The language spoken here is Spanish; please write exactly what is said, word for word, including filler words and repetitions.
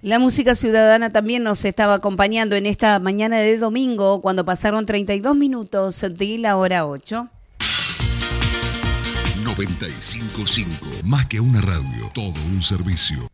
La música ciudadana también nos estaba acompañando en esta mañana de domingo cuando pasaron treinta y dos minutos de la hora ocho. noventa y cinco punto cinco, más que una radio, todo un servicio.